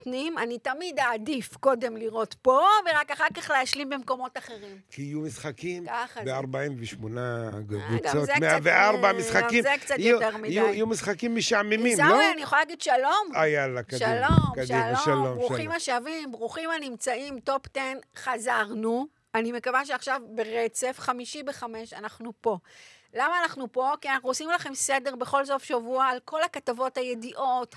נותנים, אני תמיד אעדיף קודם לראות פה, ורק אחר כך להשלים במקומות אחרים. כי יהיו משחקים ככה זה. ב-48 גם קבוצות, זה 104 משחקים. גם זה קצת יותר מדי. יהיו משחקים משעממים, לא? עיסאווי, אני יכולה להגיד שלום. יאללה, קדימה. שלום, ברוכים השבים, ברוכים הנמצאים, טופ 10, חזרנו. אני מקווה שעכשיו ברצף, 5:05, אנחנו פה. למה אנחנו פה? כי אנחנו עושים לכם סדר בכל סוף שבוע על כל הכתבות, הידיעות,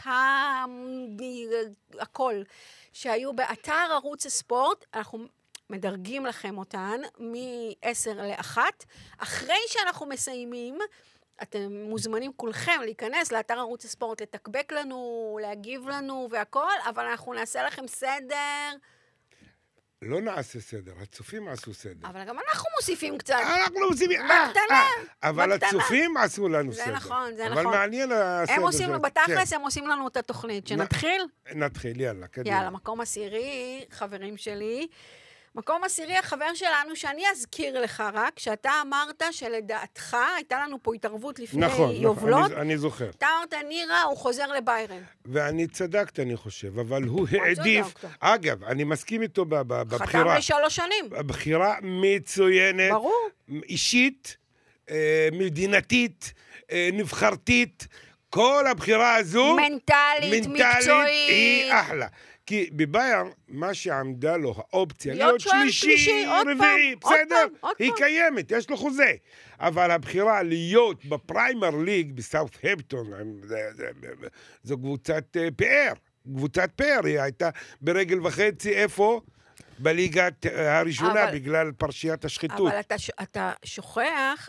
הכל, שהיו באתר ערוץ הספורט. אנחנו מדרגים לכם אותן מ-10 ל-1. אחרי שאנחנו מסיימים, אתם מוזמנים כולכם להיכנס לאתר ערוץ הספורט, לתקבק לנו, להגיב לנו והכל, אבל אנחנו נעשה לכם סדר. לא נעשה סדר, הצופים עשו סדר. אבל גם אנחנו מוסיפים קצת. אנחנו מוסיפים, בקטנה. אבל הצופים עשו לנו זה סדר. נכון, זה נכון. אבל מעניין הסדר. הם עושים, בתכלס הם עושים לנו את התוכנית. שנתחיל? נתחיל, יאללה, קדימה. יאללה, מקום עשירי, חברים שלי. מקום עשירי, החבר שלנו, שאני אזכיר לך רק, שאתה אמרת שלדעתך, הייתה לנו פה התערבות לפני יובלות. נכון, אני זוכר. אתה אמרת, נירה, הוא חוזר לביירן. ואני צדקת, אני חושב, אבל הוא העדיף. אגב, אני מסכים איתו בבחירה. חתם ל3 שנים. בחירה מצוינת. ברור. אישית, מדינתית, נבחרתית. כל הבחירה הזו... מנטלית, מקצועית. היא אחלה. כי בביירן, מה שעמדה לו האופציה, להיות שלישי, רביעי, בסדר? היא קיימת, יש לו חוזה. אבל הבחירה להיות בפריימר ליג בסאות'המפטון, זו קבוצת פאר. קבוצת פאר, היא הייתה ברגל וחצי, איפה? בליגת הראשונה, בגלל פרשיית השחיתות. אבל אתה שוכח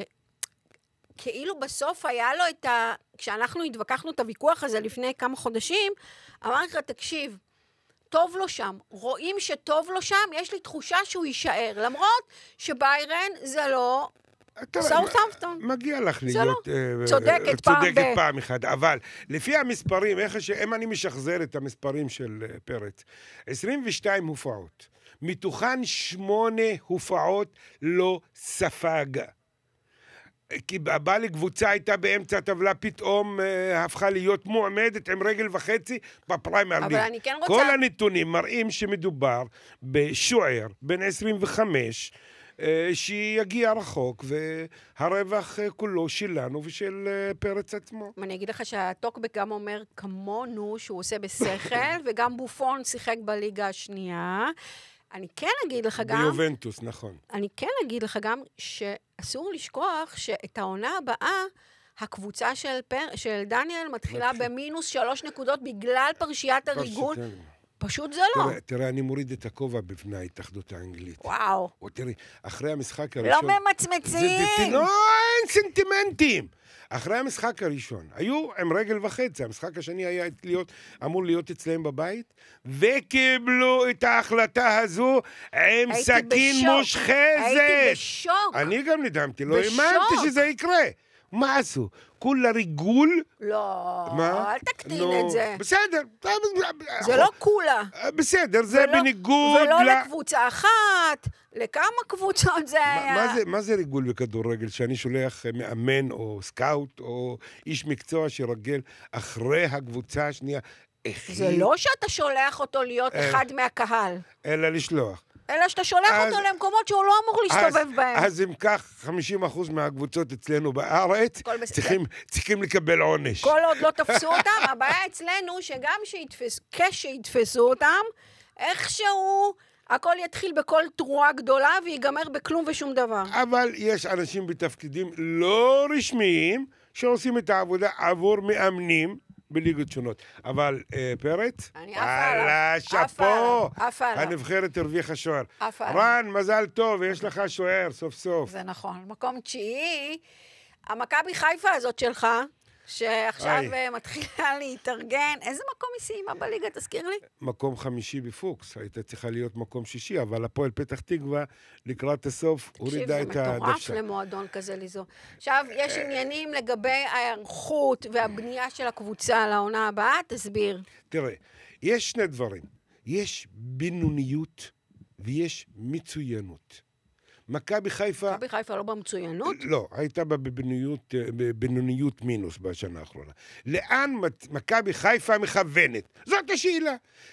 כאילו בסוף היה לו את כשאנחנו התווכחנו את הוויכוח הזה לפני כמה חודשים, אמר לך, תקשיב, טוב לו שם, רואים שטוב לו שם, יש לי תחושה שהוא יישאר, למרות שביירן זה לא סאות'המפטון. מגיע לך להיות צודקת פעם אחת, אבל לפי המספרים, אם אני משחזר את המספרים של פרץ, 22 הופעות, מתוכן 8 הופעות לא ספג. כי בא לקבוצה הייתה באמצע הטבלה, פתאום הפכה להיות מועמדת עם רגל וחצי בפריימר ליג. אבל אני כן רוצה... כל הנתונים מראים שמדובר בשוער בן 25, שיגיע רחוק, והרווח כולו שלנו ושל פרץ עצמו. אני אגיד לך שהטוקבק גם אומר כמונו, שהוא עושה בשכל, וגם בופון שיחק בליגה השנייה. אני כן אגיד לך גם... ביובנטוס, נכון. אני כן אגיד לך גם שאסור לשכוח שאת העונה הבאה, הקבוצה של דניאל מתחילה במינוס 3 נקודות בגלל פרשיית הריגול. פשוט זה לא. תראה, אני מוריד את הכובע בפני ההתאחדות האנגלית. וואו. תראי, אחרי המשחק הראשון... לא ממצמצים. לא, אין סנטימנטים. אחרי המשחק הראשון, היו עם רגל וחצי, המשחק השני היה אמור להיות אצלם בבית, וקיבלו את ההחלטה הזו עם סכין מושחזת. הייתי בשוק. אני גם נדהמתי, לא האמנתי שזה יקרה. מה עשו? כולה ריגול? לא, מה? אל תקטין את זה. בסדר. זה לא כולה. בסדר, זה בניגוד ולא לקבוצה אחת, לכמה קבוצות זה היה. מה זה ריגול בכדורגל? שאני שולח מאמן או סקאוט או איש מקצוע שרגל אחרי הקבוצה השנייה? זה לא שאתה שולח אותו להיות אחד מהקהל. אלא לשלוח. אלא שאתה שולח אותו למקומות שהוא לא אמור להסתובב בהם. אז אם כך, 50% מהקבוצות אצלנו בארץ צריכים לקבל עונש. כל עוד לא תפסו אותם, הבעיה אצלנו שגם כשיתפסו אותם, איכשהו הכל יתחיל בכל תרועה גדולה ויגמר בכלום ושום דבר. אבל יש אנשים בתפקידים לא רשמיים שעושים את העבודה עבור מאמנים, בליגות שונות. אבל פרץ? אני עפה שפו. הנבחרת הרוויחה שוער. רן, מזל טוב, יש לך שוער סוף סוף. זה נכון. מקום 9, המכבי חיפה הזאת שלך, שעכשיו מתחילה להתארגן. איזה מקום היא סיימה בליגה, תזכיר לי? מקום 5 בפוקס. הייתה צריכה להיות מקום 6, אבל הפועל פתח תקווה לקראת הסוף הורידה את הדוושה. זה מטורף למועדון כזה ליזו. עכשיו, יש עניינים לגבי ההיערכות והבנייה של הקבוצה לעונה הבאה, תסביר. תראה, יש שני דברים. יש בינוניות ויש מצוינות. מכבי חיפה... מכבי חיפה לא במצוינות? לא, הייתה בבינוניות מינוס בשנה האחרונה. לאן מכבי חיפה מכוונת? זאת השאלה.